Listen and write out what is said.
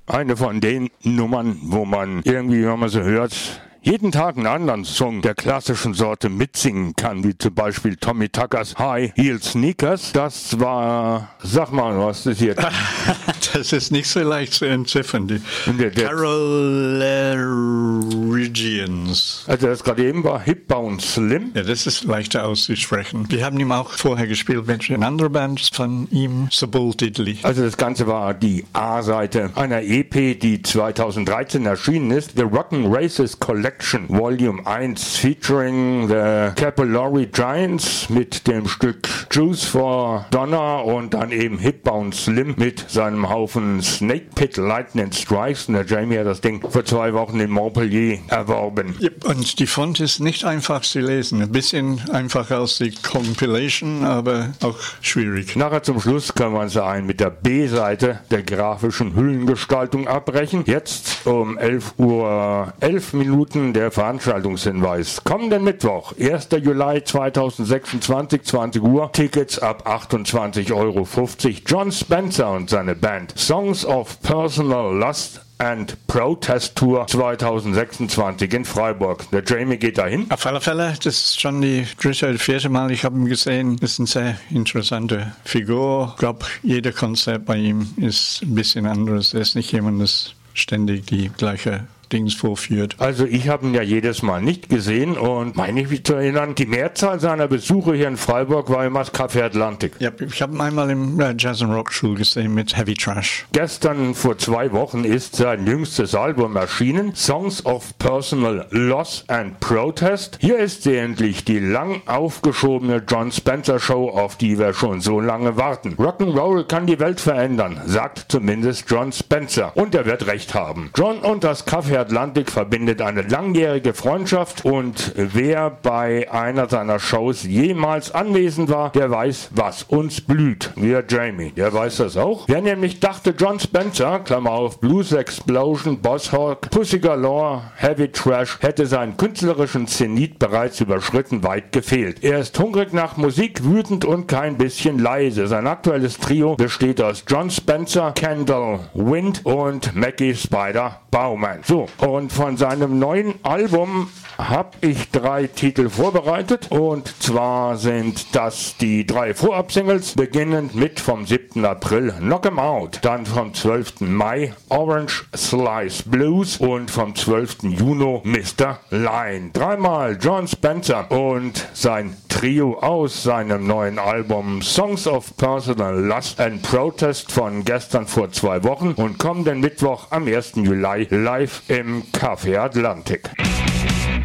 Eine von den Nummern, wo man irgendwie, wenn man so hört, jeden Tag einen anderen Song der klassischen Sorte mitsingen kann, wie zum Beispiel Tommy Tuckers High Heel Sneakers. Das war, sag mal, was ist hier? Das ist nicht so leicht zu entziffern. Die Carol Regions. Also das gerade eben war Hipbound Slim. Ja, das ist leichter auszusprechen. Wir haben ihm auch vorher gespielt mit einer anderen Band von ihm, So Bold Diddley. Also das Ganze war die A-Seite einer EP, die 2013 erschienen ist. The Rock'n' Races Collection Volume 1 featuring the Capillary Giants mit dem Stück Juice for Donna und dann eben Hipbound Slim mit seinem Haufen Snake Pit Lightning Strikes. Und der Jamie hat das Ding vor 2 Wochen in Montpellier erworben. Und die Font ist nicht einfach zu lesen. Ein bisschen einfacher als die Compilation, aber auch schwierig. Nachher zum Schluss können wir uns mit der B-Seite der grafischen Hüllengestaltung abbrechen. Jetzt um 11:11 der Veranstaltungshinweis. Kommenden Mittwoch, 1. Juli 2026, 20 Uhr, Tickets ab 28,50 €. Jon Spencer und seine Band. Songs of Personal Lust and Protest Tour 2026 in Freiburg. Der Jamie geht dahin. Auf alle Fälle, das ist schon die 3. oder 4. Mal, ich habe ihn gesehen. Das ist eine sehr interessante Figur. Ich glaube, jeder Konzert bei ihm ist ein bisschen anderes. Er ist nicht jemand, das ständig die gleiche Dings vorführt. Also ich habe ihn ja jedes Mal nicht gesehen und meine ich mich zu erinnern, die Mehrzahl seiner Besuche hier in Freiburg war immer das Café Atlantik. Ja, ich habe ihn einmal im Jazz and Rock Schule gesehen mit Heavy Trash. Gestern vor 2 Wochen ist sein jüngstes Album erschienen, Songs of Personal Loss and Protest. Hier ist sie endlich, die lang aufgeschobene Jon Spencer Show, auf die wir schon so lange warten. Rock'n'Roll kann die Welt verändern, sagt zumindest Jon Spencer. Und er wird recht haben. Jon und das Café Atlantik verbindet eine langjährige Freundschaft und wer bei einer seiner Shows jemals anwesend war, der weiß, was uns blüht. Wir Jamie, der weiß das auch. Wer nämlich dachte, Jon Spencer, Klammer auf, Blues Explosion, Boss Hog, Pussy Galore, Heavy Trash, hätte seinen künstlerischen Zenit bereits überschritten, weit gefehlt. Er ist hungrig nach Musik, wütend und kein bisschen leise. Sein aktuelles Trio besteht aus Jon Spencer, Kendall Wind und Mackie Spider Baumann. So, und von seinem neuen Album habe ich 3 Titel vorbereitet, und zwar sind das die 3 Vorab-Singles, beginnend mit vom 7. April Knock 'em Out, dann vom 12. Mai Orange Slice Blues und vom 12. Juni Mr. Line. 3-mal Jon Spencer und sein Trio aus seinem neuen Album Songs of Personal Lust and Protest von gestern vor 2 Wochen und kommenden Mittwoch am 1. Juli live im Café Atlantik.